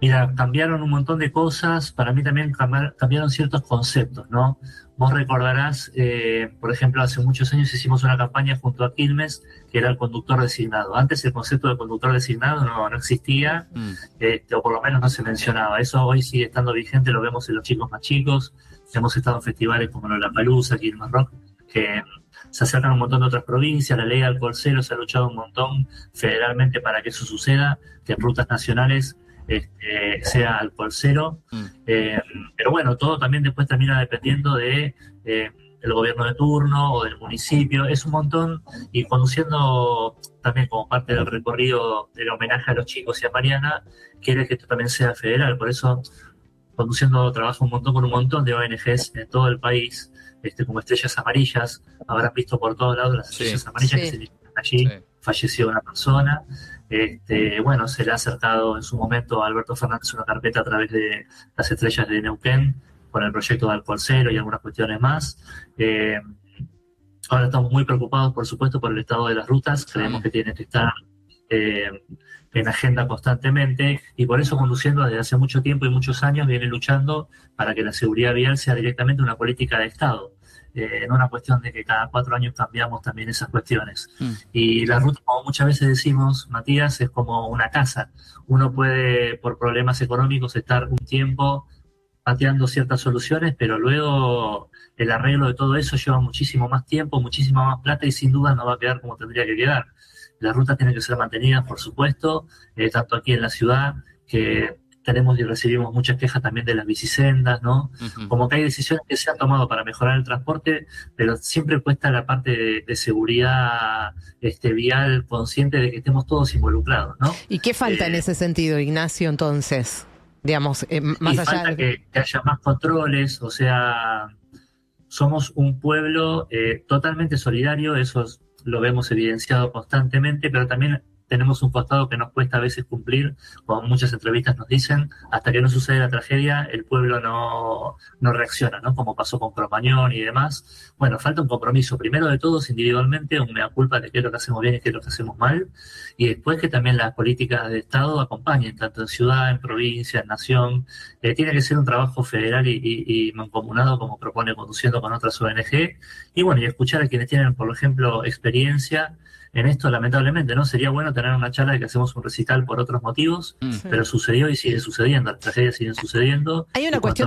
Mira, cambiaron un montón de cosas, para mí también cambiaron ciertos conceptos, ¿no? Vos recordarás, por ejemplo, hace muchos años hicimos una campaña junto a Quilmes, que era el conductor designado. Antes el concepto de conductor designado no existía, o por lo menos no se mencionaba. Eso hoy sigue estando vigente, lo vemos en los chicos más chicos. Hemos estado en festivales como Lollapalooza, Quilmes Rock, que se acercan a un montón de otras provincias. La ley de alcohol cero se ha luchado un montón federalmente para que eso suceda, que en rutas nacionales sea alcohol cero. Pero bueno, todo también después termina dependiendo de el gobierno de turno o del municipio. Es un montón, y conduciendo también como parte del recorrido del homenaje a los chicos y a Mariana, quiere que esto también sea federal. Por eso conduciendo trabajo un montón con un montón de ONGs en todo el país, como Estrellas Amarillas. Habrán visto por todos lados las estrellas amarillas que se limpian allí. Falleció una persona. Bueno, se le ha acercado en su momento a Alberto Fernández una carpeta a través de las estrellas de Neuquén con el proyecto de alcohol cero y algunas cuestiones más. Ahora estamos muy preocupados, por supuesto, por el estado de las rutas. Creemos que tiene que estar en agenda constantemente, y por eso Conduciendo desde hace mucho tiempo y muchos años viene luchando para que la seguridad vial sea directamente una política de Estado, no una cuestión de que cada 4 años cambiamos también esas cuestiones. Y la ruta, como muchas veces decimos, Matías, es como una casa. Uno puede, por problemas económicos, estar un tiempo pateando ciertas soluciones, pero luego el arreglo de todo eso lleva muchísimo más tiempo, muchísima más plata, y sin duda no va a quedar como tendría que quedar. Las rutas tienen que ser mantenidas, por supuesto, tanto aquí en la ciudad, que tenemos y recibimos muchas quejas también de las bicisendas, ¿no? Como que hay decisiones que se han tomado para mejorar el transporte, pero siempre cuesta la parte de seguridad vial, consciente de que estemos todos involucrados, ¿no? ¿Y qué falta en ese sentido, Ignacio, entonces? Digamos, más allá falta que haya más controles, o sea, somos un pueblo totalmente solidario, lo vemos evidenciado constantemente, pero también tenemos un costado que nos cuesta a veces cumplir, como muchas entrevistas nos dicen. Hasta que no sucede la tragedia, el pueblo no reacciona, ¿no? Como pasó con Cromañón y demás. Bueno, falta un compromiso, primero de todos individualmente, un mea culpa de qué es lo que hacemos bien y qué es lo que hacemos mal, y después que también las políticas de Estado acompañen, tanto en ciudad, en provincia, en nación. Tiene que ser un trabajo federal y mancomunado, como propone Conduciendo con otras ONG, y bueno, y escuchar a quienes tienen, por ejemplo, experiencia en esto. Lamentablemente, ¿no? Sería bueno tener una charla de que hacemos un recital por otros motivos, pero sucedió y sigue sucediendo, las tragedias siguen sucediendo. Hay una cuestión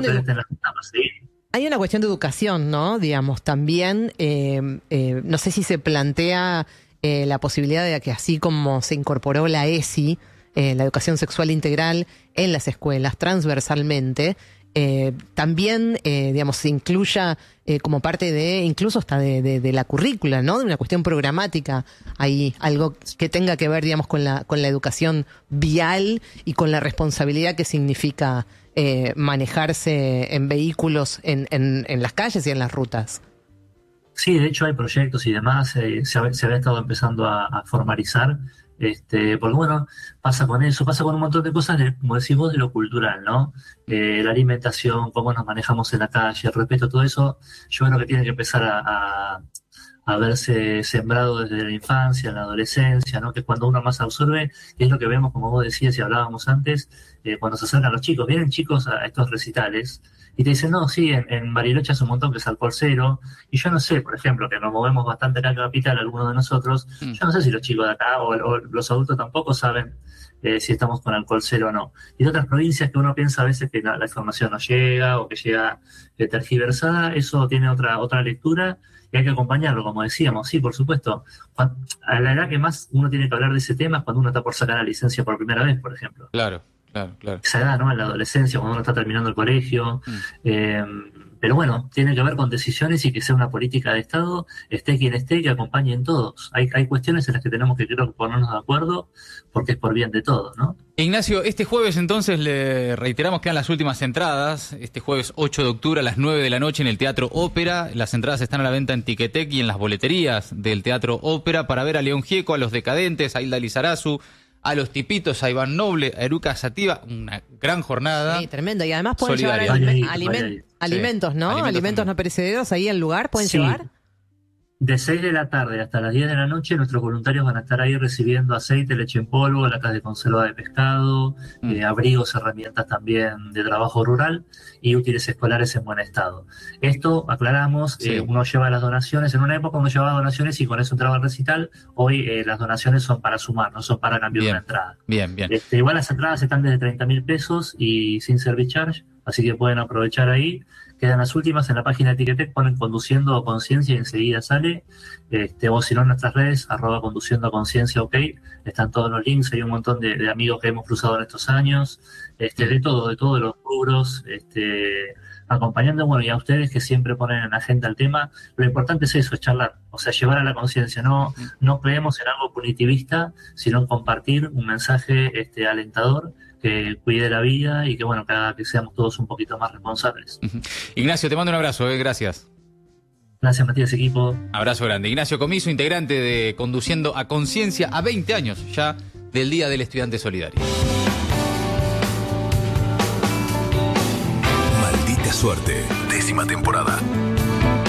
hay una cuestión de educación, ¿no? Digamos, también, no sé si se plantea la posibilidad de que, así como se incorporó la ESI, la educación sexual integral, en las escuelas transversalmente, también, digamos, se incluya como parte de, incluso hasta de la currícula, ¿no? De una cuestión programática, hay algo que tenga que ver, digamos, con la educación vial y con la responsabilidad que significa manejarse en vehículos en las calles y en las rutas. Sí, de hecho hay proyectos y demás, se había estado empezando a formalizar, porque bueno, pasa con eso, pasa con un montón de cosas, como decís vos, de lo cultural, ¿no? La alimentación, cómo nos manejamos en la calle, el respeto, todo eso, yo creo que tiene que empezar a verse sembrado desde la infancia, en la adolescencia, ¿no? Que es cuando uno más absorbe, y es lo que vemos, como vos decías y hablábamos antes, cuando se acercan los chicos. Vienen chicos a estos recitales y te dicen, no, sí, en Bariloche hace un montón que es alcohol cero, y yo no sé, por ejemplo, que nos movemos bastante acá en Capital, algunos de nosotros, yo no sé si los chicos de acá o los adultos tampoco saben si estamos con alcohol cero o no. Y de otras provincias que uno piensa a veces que la información no llega, o que llega tergiversada, eso tiene otra lectura, y hay que acompañarlo, como decíamos. Sí, por supuesto, a la edad que más uno tiene que hablar de ese tema es cuando uno está por sacar la licencia por primera vez, por ejemplo. Claro. Esa edad, ¿no? En la adolescencia, cuando uno está terminando el colegio. Pero bueno, tiene que ver con decisiones y que sea una política de Estado, esté quien esté, que acompañen todos. Hay cuestiones en las que tenemos que, creo, ponernos de acuerdo, porque es por bien de todos, ¿no? Ignacio, este jueves entonces le reiteramos que quedan las últimas entradas. Este jueves 8 de octubre a las 9 de la noche en el Teatro Ópera. Las entradas están a la venta en Ticketek y en las boleterías del Teatro Ópera, para ver a León Gieco, a Los Decadentes, a Hilda Lizarazu, a Los Tipitos, a Iván Noble, a Eruca Sativa. Una gran jornada. Sí, tremendo. Y además pueden solidaria. llevar alimentos, ¿no? Alimentos no perecederos ahí al lugar, ¿pueden llevar? De 6 de la tarde hasta las 10 de la noche, nuestros voluntarios van a estar ahí recibiendo aceite, leche en polvo, latas de conserva de pescado, abrigos, herramientas también de trabajo rural y útiles escolares en buen estado. Esto, aclaramos, uno lleva las donaciones. En una época uno llevaba donaciones y con eso entraba al recital. Hoy las donaciones son para sumar, no son para cambiar una entrada. Bien. Igual las entradas están desde 30.000 pesos y sin service charge, así que pueden aprovechar ahí. Quedan las últimas en la página de Ticketek, ponen Conduciendo a Conciencia y enseguida sale. O si no, en nuestras redes, @Conduciendo a Conciencia, ok. Están todos los links, hay un montón de amigos que hemos cruzado en estos años, de todos los rubros, acompañando, bueno, y a ustedes que siempre ponen en agenda el tema. Lo importante es eso, es charlar, o sea, llevar a la conciencia. No creemos en algo punitivista, sino en compartir un mensaje alentador, que cuide la vida y que, bueno, que seamos todos un poquito más responsables. Ignacio, te mando un abrazo, gracias. Gracias, Matías, equipo. Abrazo grande. Ignacio Comiso, integrante de Conduciendo a Conciencia, a 20 años ya del Día del Estudiante Solidario. Maldita Suerte, 10ª temporada.